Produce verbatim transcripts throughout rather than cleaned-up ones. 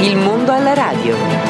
Il mondo alla radio.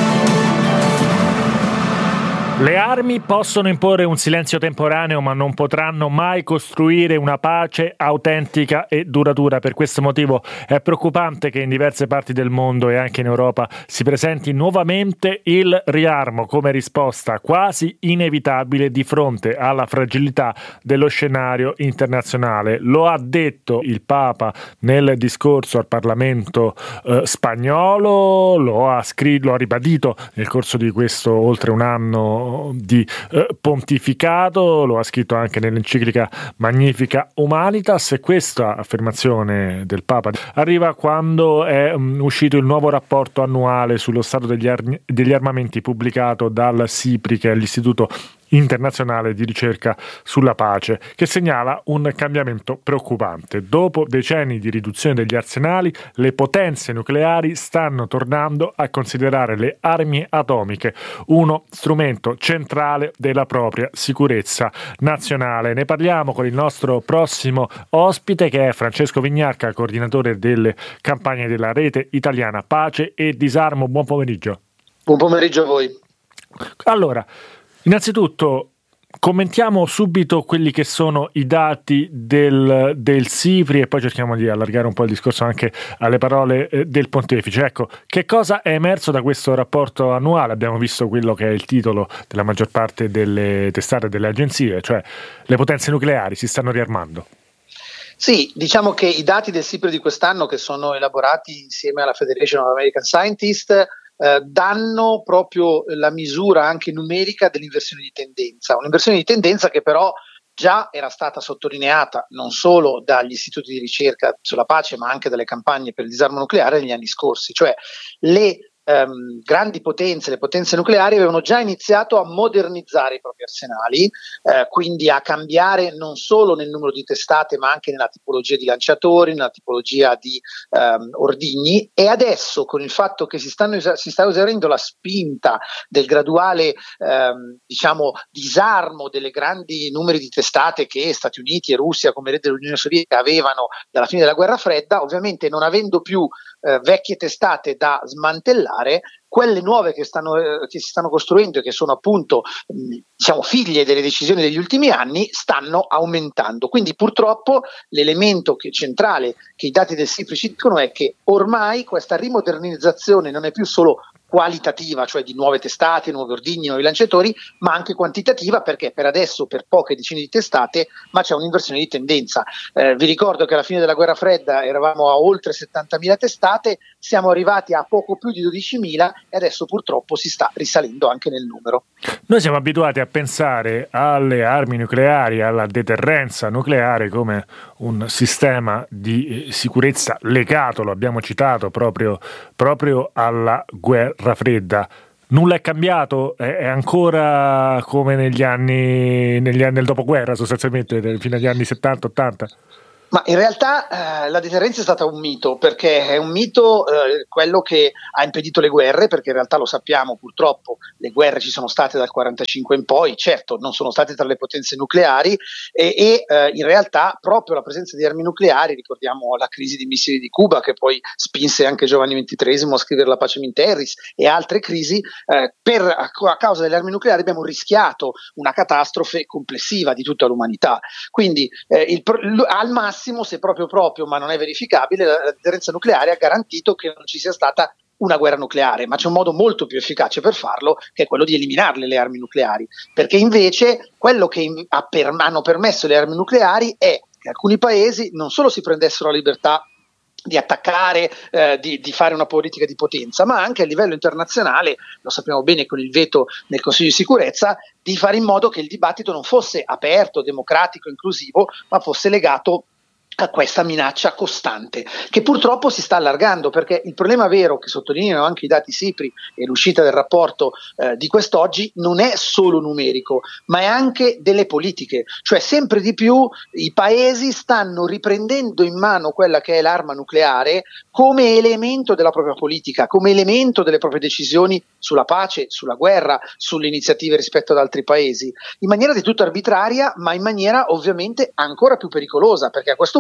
Le armi possono imporre un silenzio temporaneo, ma non potranno mai costruire una pace autentica e duratura. Per questo motivo è preoccupante che in diverse parti del mondo e anche in Europa si presenti nuovamente il riarmo come risposta quasi inevitabile di fronte alla fragilità dello scenario internazionale. Lo ha detto il Papa nel discorso al Parlamento eh, spagnolo, lo ha scritto, lo ha ribadito nel corso di questo oltre un anno di eh, pontificato, lo ha scritto anche nell'enciclica Magnificat Humanitas, e questa affermazione del Papa arriva quando è um, uscito il nuovo rapporto annuale sullo stato degli, ar- degli armamenti pubblicato dal SIPRI, che è l'Istituto internazionale di ricerca sulla pace, che segnala un cambiamento preoccupante. Dopo decenni di riduzione degli arsenali, le potenze nucleari stanno tornando a considerare le armi atomiche uno strumento centrale della propria sicurezza nazionale. Ne parliamo con il nostro prossimo ospite, che è Francesco Vignarca, coordinatore delle campagne della Rete Italiana Pace e Disarmo. Buon pomeriggio. Buon pomeriggio a voi. Allora, innanzitutto commentiamo subito quelli che sono i dati del, del SIPRI e poi cerchiamo di allargare un po' il discorso anche alle parole eh, del pontefice. Ecco, che cosa è emerso da questo rapporto annuale? Abbiamo visto quello che è il titolo della maggior parte delle testate delle agenzie, cioè le potenze nucleari si stanno riarmando. Sì, diciamo che i dati del SIPRI di quest'anno, che sono elaborati insieme alla Federation of American Scientists, Eh, danno proprio la misura anche numerica dell'inversione di tendenza, un'inversione di tendenza che però già era stata sottolineata non solo dagli istituti di ricerca sulla pace, ma anche dalle campagne per il disarmo nucleare negli anni scorsi, cioè le Um, grandi potenze, le potenze nucleari avevano già iniziato a modernizzare i propri arsenali, eh, quindi a cambiare non solo nel numero di testate ma anche nella tipologia di lanciatori, nella tipologia di um, ordigni, e adesso con il fatto che si, stanno, si sta esaurendo la spinta del graduale um, diciamo disarmo delle grandi numeri di testate che Stati Uniti e Russia come rete dell'Unione Sovietica avevano dalla fine della guerra fredda, ovviamente non avendo più eh, vecchie testate da smantellare, quelle nuove che, stanno, eh, che si stanno costruendo e che sono appunto mh, diciamo figlie delle decisioni degli ultimi anni stanno aumentando. Quindi purtroppo l'elemento che, centrale che i dati del SIPRI ci dicono è che ormai questa rimodernizzazione non è più solo qualitativa, cioè di nuove testate, nuovi ordigni, nuovi lanciatori, ma anche quantitativa, perché per adesso per poche decine di testate, ma c'è un'inversione di tendenza. Eh, vi ricordo che alla fine della guerra fredda eravamo a oltre settantamila testate, siamo arrivati a poco più di dodicimila e adesso purtroppo si sta risalendo anche nel numero. Noi siamo abituati a pensare alle armi nucleari, alla deterrenza nucleare come un sistema di sicurezza legato, lo abbiamo citato, proprio, proprio alla guerra fredda. Nulla è cambiato? È ancora come negli anni, negli anni del dopoguerra, sostanzialmente, fino agli anni settanta ottanta? Ma in realtà eh, la deterrenza è stata un mito, perché è un mito eh, quello che ha impedito le guerre, perché in realtà lo sappiamo purtroppo, le guerre ci sono state dal quarantacinque in poi, certo non sono state tra le potenze nucleari e, e eh, in realtà proprio la presenza di armi nucleari, ricordiamo la crisi di missili di Cuba che poi spinse anche Giovanni ventitreesimo a scrivere la Pacem in Terris e altre crisi, eh, per, a, a causa delle armi nucleari abbiamo rischiato una catastrofe complessiva di tutta l'umanità. Quindi eh, il, al massimo, se proprio proprio, ma non è verificabile, la deterrenza nucleare ha garantito che non ci sia stata una guerra nucleare, ma c'è un modo molto più efficace per farlo, che è quello di eliminarle le armi nucleari, perché invece quello che ha per, hanno permesso le armi nucleari è che alcuni paesi non solo si prendessero la libertà di attaccare, eh, di, di fare una politica di potenza, ma anche a livello internazionale, lo sappiamo bene con il veto nel Consiglio di sicurezza, di fare in modo che il dibattito non fosse aperto, democratico, inclusivo, ma fosse legato a questa minaccia costante che purtroppo si sta allargando, perché il problema vero che sottolineano anche i dati SIPRI e l'uscita del rapporto eh, di quest'oggi non è solo numerico, ma è anche delle politiche, cioè sempre di più i paesi stanno riprendendo in mano quella che è l'arma nucleare come elemento della propria politica, come elemento delle proprie decisioni sulla pace, sulla guerra, sulle iniziative rispetto ad altri paesi, in maniera di tutto arbitraria, ma in maniera ovviamente ancora più pericolosa, perché a questo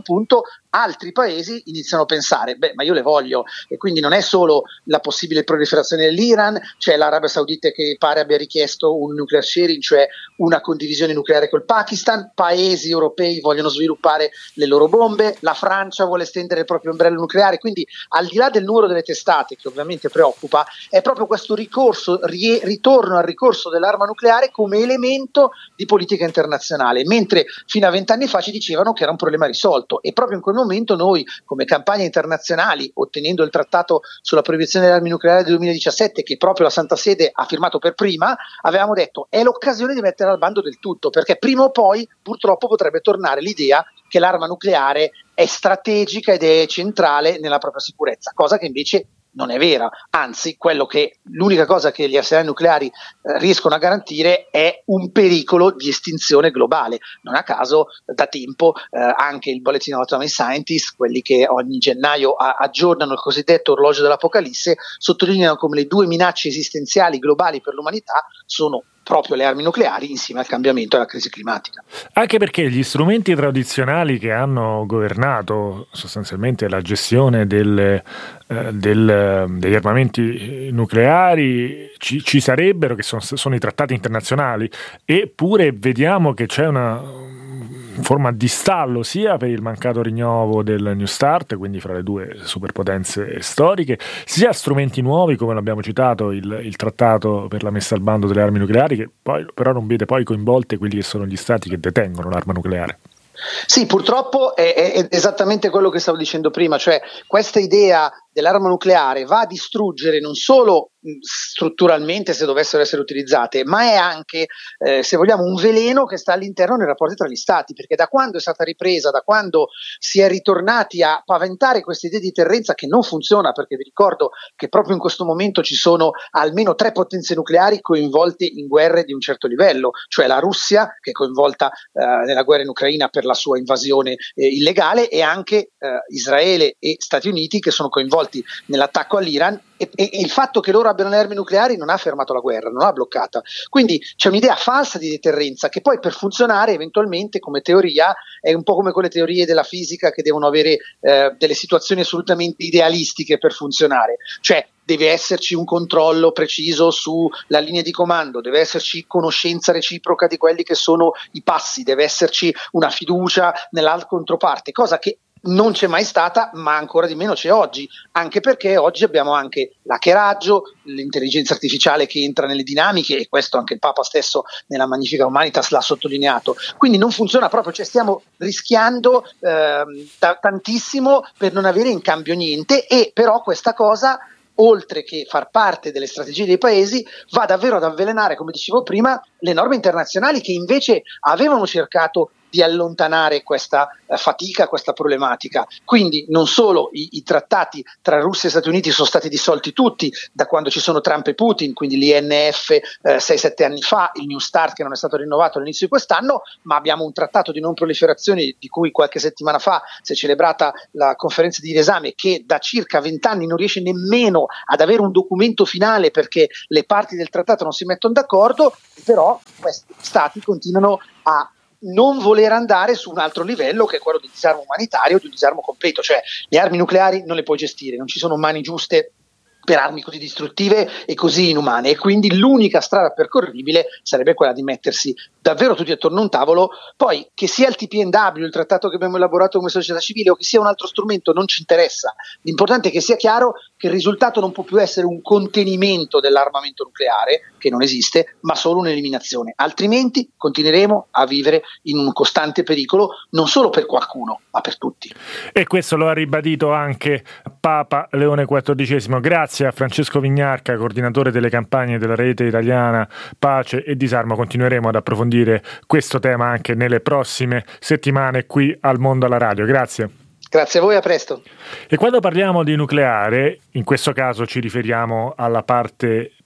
questo punto altri paesi iniziano a pensare, beh, ma io le voglio, e quindi non è solo la possibile proliferazione dell'Iran, c'è l'Arabia Saudita che pare abbia richiesto un nuclear sharing, cioè una condivisione nucleare col Pakistan, paesi europei vogliono sviluppare le loro bombe, la Francia vuole estendere il proprio ombrello nucleare, quindi al di là del numero delle testate, che ovviamente preoccupa, è proprio questo ricorso, rie, ritorno al ricorso dell'arma nucleare come elemento di politica internazionale, mentre fino a vent'anni fa ci dicevano che era un problema risolto, e proprio in quel momento noi come campagne internazionali, ottenendo il trattato sulla proibizione delle armi nucleari del duemiladiciassette, che proprio la Santa Sede ha firmato per prima, avevamo detto è l'occasione di mettere al bando del tutto, perché prima o poi purtroppo potrebbe tornare l'idea che l'arma nucleare è strategica ed è centrale nella propria sicurezza, cosa che invece non è vera, anzi quello che l'unica cosa che gli arsenali nucleari eh, riescono a garantire è un pericolo di estinzione globale. Non a caso da tempo eh, anche il Bulletin of Atomic Scientists, quelli che ogni gennaio a- aggiornano il cosiddetto orologio dell'Apocalisse, sottolineano come le due minacce esistenziali globali per l'umanità sono proprio le armi nucleari insieme al cambiamento e alla crisi climatica. Anche perché gli strumenti tradizionali che hanno governato sostanzialmente la gestione del, eh, del, degli armamenti nucleari ci, ci sarebbero, che sono, sono i trattati internazionali, eppure vediamo che c'è una forma di stallo sia per il mancato rinnovo del New START, quindi fra le due superpotenze storiche, sia strumenti nuovi come l'abbiamo citato, il, il trattato per la messa al bando delle armi nucleari, che poi però non vede poi coinvolte quelli che sono gli stati che detengono l'arma nucleare. Sì, purtroppo è, è esattamente quello che stavo dicendo prima, cioè questa idea dell'arma nucleare va a distruggere non solo mh, strutturalmente se dovessero essere utilizzate, ma è anche, eh, se vogliamo, un veleno che sta all'interno dei rapporti tra gli stati, perché da quando è stata ripresa, da quando si è ritornati a paventare questa idea di deterrenza che non funziona, perché vi ricordo che proprio in questo momento ci sono almeno tre potenze nucleari coinvolte in guerre di un certo livello, cioè la Russia che è coinvolta eh, nella guerra in Ucraina per la sua invasione eh, illegale, e anche eh, Israele e Stati Uniti che sono coinvolti nell'attacco all'Iran, e, e, e il fatto che loro abbiano le armi nucleari non ha fermato la guerra, non l'ha bloccata. Quindi c'è un'idea falsa di deterrenza che poi per funzionare eventualmente come teoria è un po' come quelle teorie della fisica che devono avere eh, delle situazioni assolutamente idealistiche per funzionare, cioè deve esserci un controllo preciso sulla linea di comando, deve esserci conoscenza reciproca di quelli che sono i passi, deve esserci una fiducia nella controparte, cosa che non c'è mai stata, ma ancora di meno c'è oggi, anche perché oggi abbiamo anche l'hackeraggio, l'intelligenza artificiale che entra nelle dinamiche, e questo anche il Papa stesso nella Magnificat Humanitas l'ha sottolineato. Quindi non funziona proprio, cioè stiamo rischiando eh, t- tantissimo per non avere in cambio niente, e però questa cosa, oltre che far parte delle strategie dei paesi, va davvero ad avvelenare, come dicevo prima, le norme internazionali che invece avevano cercato di allontanare questa eh, fatica, questa problematica. Quindi non solo i, i trattati tra Russia e Stati Uniti sono stati dissolti tutti da quando ci sono Trump e Putin, quindi l'I N F eh, sei sette anni fa, il New START che non è stato rinnovato all'inizio di quest'anno, ma abbiamo un trattato di non proliferazione di cui qualche settimana fa si è celebrata la conferenza di riesame, che da circa vent'anni non riesce nemmeno ad avere un documento finale perché le parti del trattato non si mettono d'accordo, però questi stati continuano a non voler andare su un altro livello, che è quello del disarmo umanitario, di un disarmo completo, cioè le armi nucleari non le puoi gestire, non ci sono mani giuste per armi così distruttive e così inumane, e quindi l'unica strada percorribile sarebbe quella di mettersi davvero tutti attorno a un tavolo. Poi che sia il T P N W, il trattato che abbiamo elaborato come società civile, o che sia un altro strumento, non ci interessa, l'importante è che sia chiaro che il risultato non può più essere un contenimento dell'armamento nucleare, che non esiste, ma solo un'eliminazione, altrimenti continueremo a vivere in un costante pericolo, non solo per qualcuno ma per tutti. E questo lo ha ribadito anche Papa Leone quattordicesimo. Grazie a Francesco Vignarca, coordinatore delle campagne della rete italiana Pace e Disarmo. Continueremo ad approfondire questo tema anche nelle prossime settimane qui al Mondo alla Radio. Grazie. Grazie a voi, a presto. E quando parliamo di nucleare, in questo caso ci riferiamo alla parte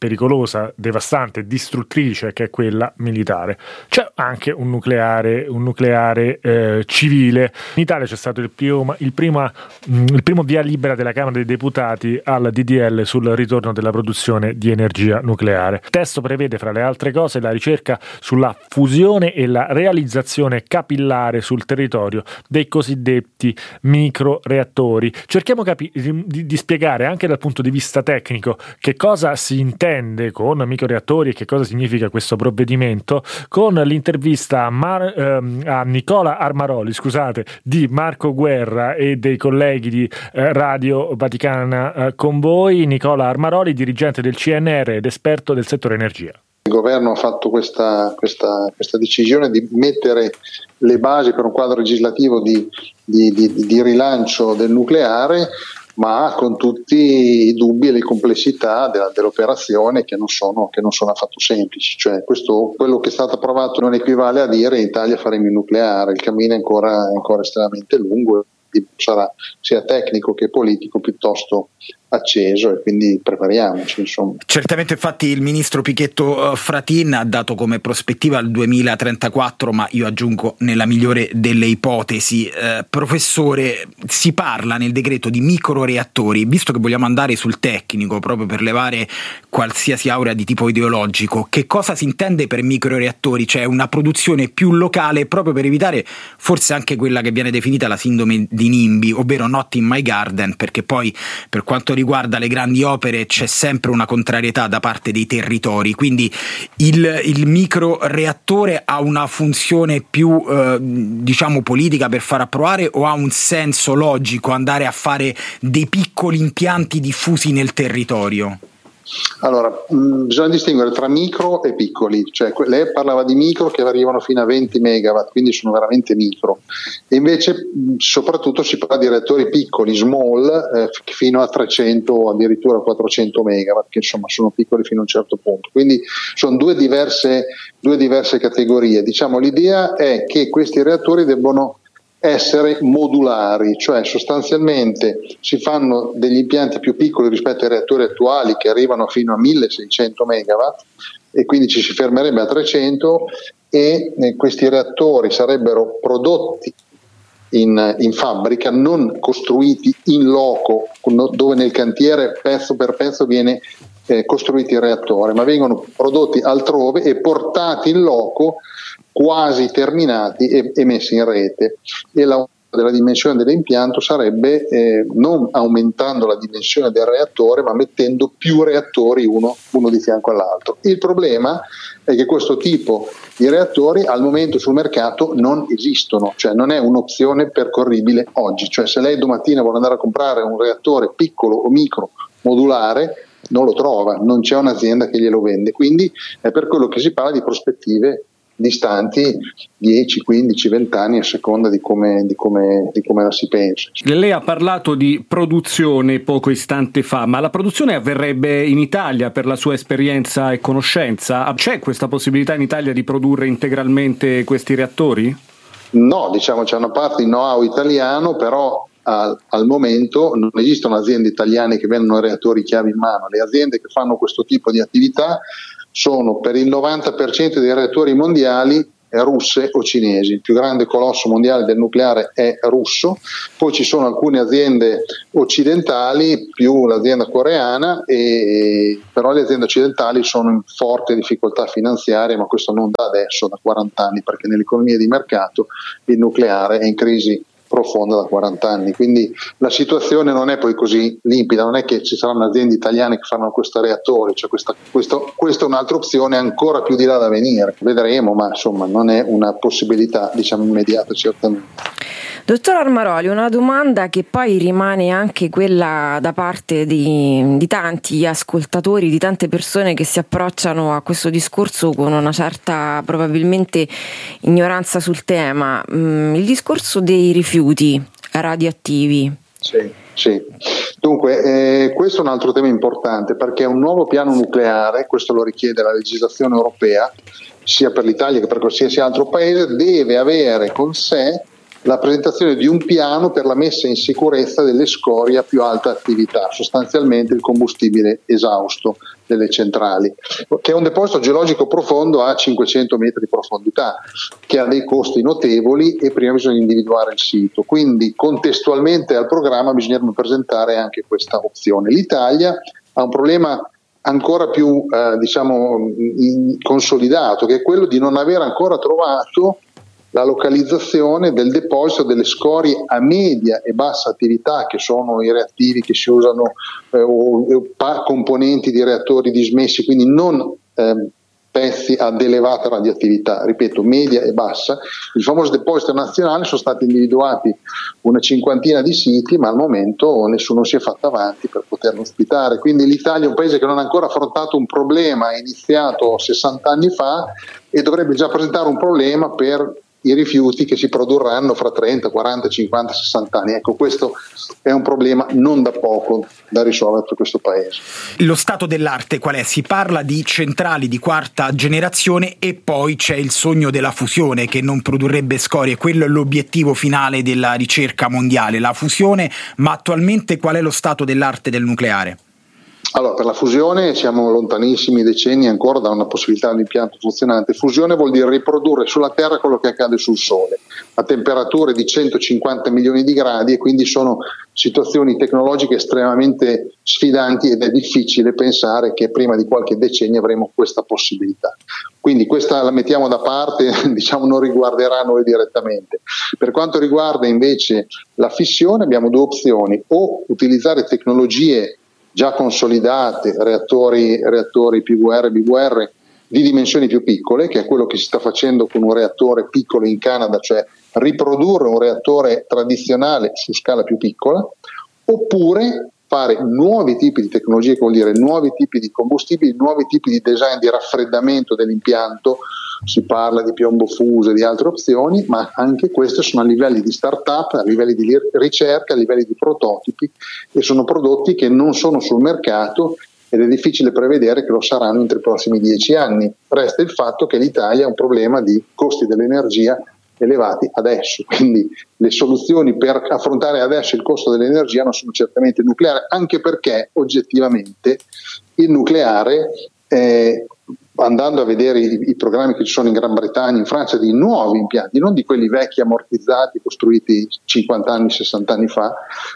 pericolosa, devastante, distruttrice, che è quella militare. C'è anche un nucleare, un nucleare eh, civile. In Italia c'è stato il primo, il, prima, il primo via libera della Camera dei Deputati al D D L sul ritorno della produzione di energia nucleare. Il testo prevede, fra le altre cose, la ricerca sulla fusione e la realizzazione capillare sul territorio dei cosiddetti microreattori. Cerchiamo capi- di, di spiegare anche dal punto di vista tecnico che cosa si intende con microreattori e che cosa significa questo provvedimento, con l'intervista a, Mar- ehm, a Nicola Armaroli, scusate, di Marco Guerra e dei colleghi di eh, Radio Vaticana eh, con voi. Nicola Armaroli, dirigente del C N R ed esperto del settore energia. Il governo ha fatto questa, questa, questa decisione di mettere le basi per un quadro legislativo di, di, di, di rilancio del nucleare, ma con tutti i dubbi e le complessità della, dell'operazione che non sono, che non sono affatto semplici. Cioè, questo, quello che è stato approvato non equivale a dire in Italia faremo il nucleare, il cammino è ancora, è ancora estremamente lungo, sarà sia tecnico che politico piuttosto acceso, e quindi prepariamoci, insomma. Certamente, infatti il ministro Pichetto Fratin ha dato come prospettiva il duemilatrentaquattro, ma io aggiungo nella migliore delle ipotesi. Eh, professore, si parla nel decreto di microreattori. Visto che vogliamo andare sul tecnico proprio per levare qualsiasi aurea di tipo ideologico, che cosa si intende per microreattori? Cioè una produzione più locale, proprio per evitare forse anche quella che viene definita la sindrome di NIMBY, ovvero not in my garden, perché poi per quanto riguarda le grandi opere c'è sempre una contrarietà da parte dei territori, quindi il, il microreattore ha una funzione più eh, diciamo politica per far approvare, o ha un senso logico andare a fare dei piccoli impianti diffusi nel territorio? Allora, mh, bisogna distinguere tra micro e piccoli, cioè lei parlava di micro che arrivano fino a venti megawatt, quindi sono veramente micro, e invece mh, soprattutto si parla di reattori piccoli, small, eh, fino a trecento o addirittura quattrocento megawatt, che insomma sono piccoli fino a un certo punto, quindi sono due diverse, due diverse categorie. Diciamo, l'idea è che questi reattori debbono essere modulari, cioè sostanzialmente si fanno degli impianti più piccoli rispetto ai reattori attuali che arrivano fino a milleseicento megawatt, e quindi ci si fermerebbe a trecento, e eh, questi reattori sarebbero prodotti in, in fabbrica, non costruiti in loco, dove nel cantiere pezzo per pezzo viene eh, costruito il reattore, ma vengono prodotti altrove e portati in loco quasi terminati e, e messi in rete. E l'aumento della dimensione dell'impianto sarebbe eh, non aumentando la dimensione del reattore, ma mettendo più reattori uno, uno di fianco all'altro. Il problema è che questo tipo di reattori al momento sul mercato non esistono, cioè non è un'opzione percorribile oggi. Cioè, se lei domattina vuole andare a comprare un reattore piccolo o micro modulare, non lo trova, non c'è un'azienda che glielo vende. Quindi è per quello che si parla di prospettive distanti dieci, quindici, venti anni a seconda di come, di come, di come la si pensa. Lei ha parlato di produzione poco istante fa, ma la produzione avverrebbe in Italia per la sua esperienza e conoscenza? C'è questa possibilità in Italia di produrre integralmente questi reattori? No, diciamo c'è una parte di know-how italiano, però al, al momento non esistono aziende italiane che vendono reattori chiave in mano. Le aziende che fanno questo tipo di attività sono per il novanta per cento dei reattori mondiali russe o cinesi. Il più grande colosso mondiale del nucleare è russo, poi ci sono alcune aziende occidentali, più l'azienda coreana, e però le aziende occidentali sono in forte difficoltà finanziaria, ma questo non da adesso, da quaranta anni, perché nell'economia di mercato il nucleare è in crisi profonda da quaranta anni, quindi la situazione non è poi così limpida, non è che ci saranno aziende italiane che fanno questo reattore, cioè questa, questo, questa è un'altra opzione ancora più di là da venire, vedremo, ma insomma non è una possibilità, diciamo, immediata certamente. Dottor Armaroli, una domanda che poi rimane anche quella da parte di, di tanti ascoltatori, di tante persone che si approcciano a questo discorso con una certa probabilmente ignoranza sul tema, mm, il discorso dei rifiuti radioattivi. Sì, sì. Dunque eh, questo è un altro tema importante, perché un nuovo piano nucleare, questo lo richiede la legislazione europea, sia per l'Italia che per qualsiasi altro paese, deve avere con sé la presentazione di un piano per la messa in sicurezza delle scorie a più alta attività, sostanzialmente il combustibile esausto delle centrali, che è un deposito geologico profondo a cinquecento metri di profondità, che ha dei costi notevoli e prima bisogna individuare il sito. Quindi contestualmente al programma bisognerebbe presentare anche questa opzione. L'Italia ha un problema ancora più eh, diciamo in, consolidato, che è quello di non aver ancora trovato la localizzazione del deposito delle scorie a media e bassa attività, che sono i reattivi che si usano eh, o, o pa- componenti di reattori dismessi, quindi non eh, pezzi ad elevata radioattività, ripeto, media e bassa. Il famoso deposito nazionale, sono stati individuati una cinquantina di siti, ma al momento nessuno si è fatto avanti per poterlo ospitare. Quindi l'Italia è un paese che non ha ancora affrontato un problema iniziato sessanta anni fa e dovrebbe già presentare un problema per i rifiuti che si produrranno fra trenta, quaranta, cinquanta, sessanta anni. Ecco, questo è un problema non da poco da risolvere per questo paese. Lo stato dell'arte qual è? Si parla di centrali di quarta generazione e poi c'è il sogno della fusione che non produrrebbe scorie, quello è l'obiettivo finale della ricerca mondiale, la fusione, ma attualmente qual è lo stato dell'arte del nucleare? Allora, per la fusione siamo lontanissimi decenni ancora da una possibilità di impianto funzionante. Fusione vuol dire riprodurre sulla Terra quello che accade sul Sole a temperature di centocinquanta milioni di gradi, e quindi sono situazioni tecnologiche estremamente sfidanti ed è difficile pensare che prima di qualche decennio avremo questa possibilità. Quindi questa la mettiamo da parte, diciamo non riguarderà noi direttamente. Per quanto riguarda invece la fissione abbiamo due opzioni: o utilizzare tecnologie già consolidate, reattori, reattori P V R, B V R di dimensioni più piccole, che è quello che si sta facendo con un reattore piccolo in Canada, cioè riprodurre un reattore tradizionale su scala più piccola, oppure fare nuovi tipi di tecnologie, che vuol dire nuovi tipi di combustibili, nuovi tipi di design di raffreddamento dell'impianto. Si parla di piombo fuso e di altre opzioni, ma anche queste sono a livelli di start-up, a livelli di ricerca, a livelli di prototipi, e sono prodotti che non sono sul mercato ed è difficile prevedere che lo saranno entro i prossimi dieci anni. Resta il fatto che l'Italia ha un problema di costi dell'energia elevati adesso, quindi le soluzioni per affrontare adesso il costo dell'energia non sono certamente il nucleare, anche perché oggettivamente il nucleare, eh, andando a vedere i, i programmi che ci sono in Gran Bretagna, in Francia, di nuovi impianti, non di quelli vecchi ammortizzati costruiti cinquanta anni, sessanta anni fa,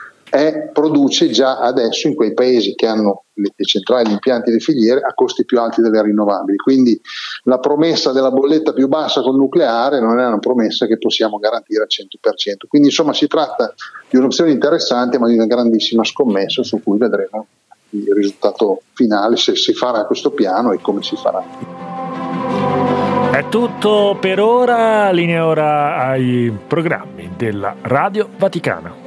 è, produce già adesso in quei paesi che hanno le, le centrali, gli impianti, le filiere a costi più alti delle rinnovabili. Quindi la promessa della bolletta più bassa col nucleare non è una promessa che possiamo garantire al cento per cento. Quindi insomma si tratta di un'opzione interessante, ma di una grandissima scommessa su cui vedremo il risultato finale, se si farà questo piano e come si farà. È tutto per ora, linea ora ai programmi della Radio Vaticana.